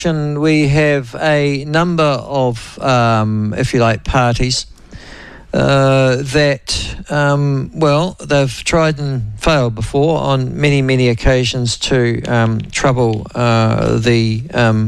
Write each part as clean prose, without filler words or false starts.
we have a number of, if you like, parties that, they've tried and failed before on many, many occasions to trouble the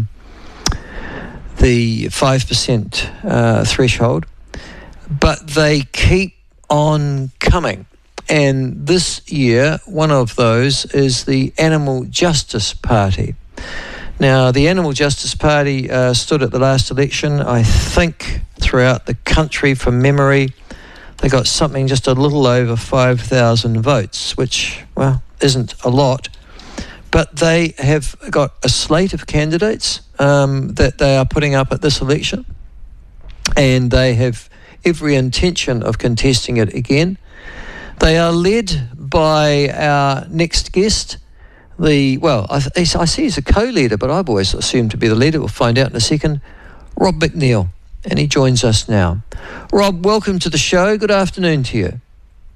5% threshold, but they keep on coming. And this year, one of those is the Animal Justice Party. Now, the Animal Justice Party stood at the last election, I think, throughout the country from memory. They got something just a little over 5,000 votes, which, well, isn't a lot. But they have got a slate of candidates that they are putting up at this election, and they have every intention of contesting it again. They are led by our next guest. I see he's a co-leader, but I've always assumed to be the leader. We'll find out in a second. Rob McNeil, and he joins us now. Rob, welcome to the show. Good afternoon to you.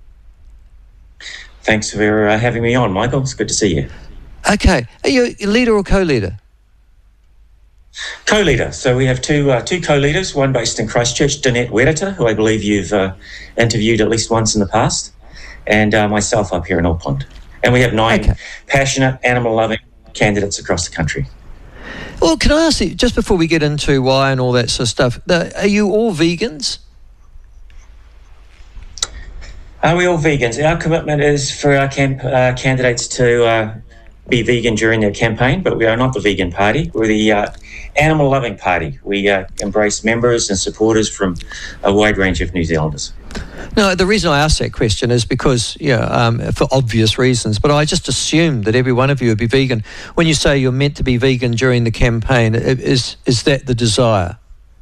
Thanks for having me on, Michael. It's good to see you. Okay. Are you a leader or co-leader? Co-leader. So we have two co-leaders, one based in Christchurch, Danette Wereta, who I believe you've interviewed at least once in the past, and myself up here in Auckland. And we have 9 passionate, animal-loving candidates across the country. Well, can I ask you, just before we get into why and all that sort of stuff, are you all vegans? Are we all vegans? Our commitment is for our candidates to be vegan during their campaign, but we are not the vegan party. We're the animal-loving party. We embrace members and supporters from a wide range of New Zealanders. No, the reason I asked that question is because, for obvious reasons, but I just assumed that every one of you would be vegan. When you say you're meant to be vegan during the campaign, is that the desire?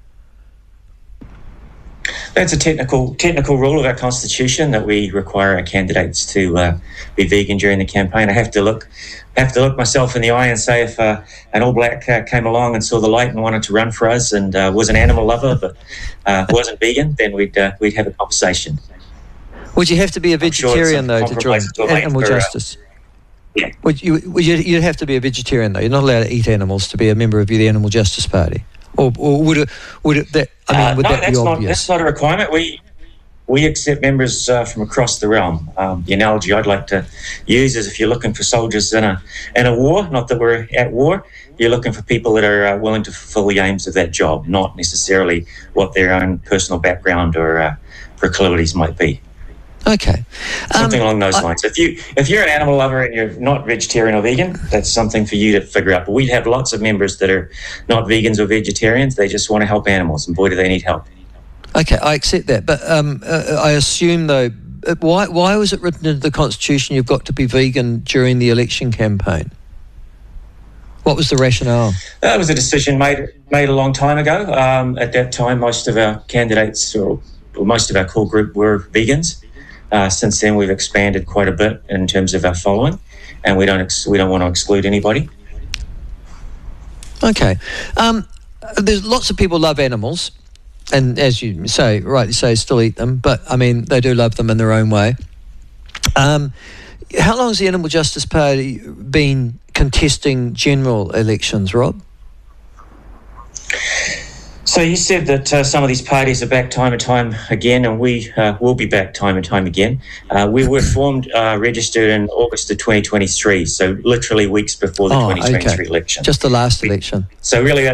That's a technical rule of our constitution that we require our candidates to be vegan during the campaign. I have to look myself in the eye and say if an All Black came along and saw the light and wanted to run for us and was an animal lover but wasn't vegan, then we'd have a conversation. Would you have to be a vegetarian though to join Animal Justice? Yeah. You'd have to be a vegetarian though. You're not allowed to eat animals to be a member of the Animal Justice Party, or would that be obvious? That's not a requirement. We accept members from across the realm. The analogy I'd like to use is if you're looking for soldiers in a war, not that we're at war, you're looking for people that are willing to fulfill the aims of that job, not necessarily what their own personal background or proclivities might be. Okay. Something along those lines. If you're an animal lover and you're not vegetarian or vegan, that's something for you to figure out. But we have lots of members that are not vegans or vegetarians. They just want to help animals, and boy, do they need help. Okay, I accept that. But I assume, though, why was it written into the Constitution you've got to be vegan during the election campaign? What was the rationale? That was a decision made a long time ago. At that time, most of our candidates or most of our core group were vegans. Since then, we've expanded quite a bit in terms of our following, and we don't want to exclude anybody. Okay. There's lots of people love animals, and as you say, rightly say, still eat them, but, I mean, they do love them in their own way. How long has the Animal Justice Party been contesting general elections, Rob? So you said that some of these parties are back time and time again, and we will be back time and time again. We were formed, registered in August of 2023, so literally weeks before the 2023 election. Just the last election. So really,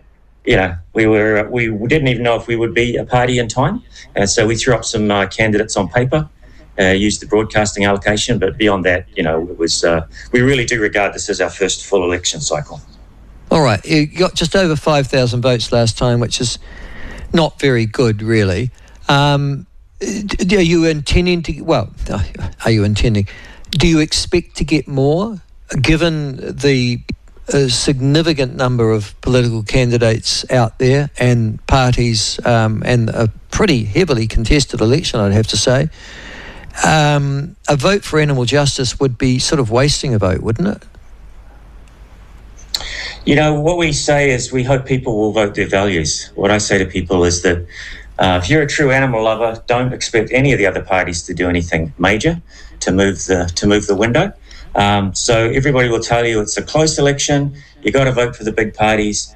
we didn't even know if we would be a party in time, and so we threw up some candidates on paper, used the broadcasting allocation, but beyond that, it was we really do regard this as our first full election cycle. All right, you got just over 5,000 votes last time, which is not very good, really. Are you intending to? Well, are you intending? Do you expect to get more, given the significant number of political candidates out there and parties, and a pretty heavily contested election, I'd have to say? A vote for animal justice would be sort of wasting a vote, wouldn't it? What we say is we hope people will vote their values. What I say to people is that if you're a true animal lover, don't expect any of the other parties to do anything major to move the window. So everybody will tell you it's a close election. You got to vote for the big parties.